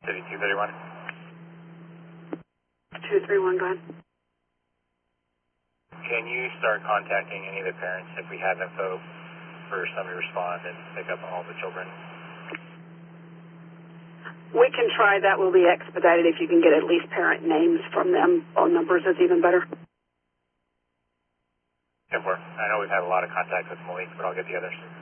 City 231. 231, go ahead. Can you start contacting any of the parents if we have info for somebody to respond and pick up all the children? We can try. That will be expedited. If you can get at least parent names from them, phone numbers, is even better. 10-4. I know we've had a lot of contact with Malik, but I'll get the others.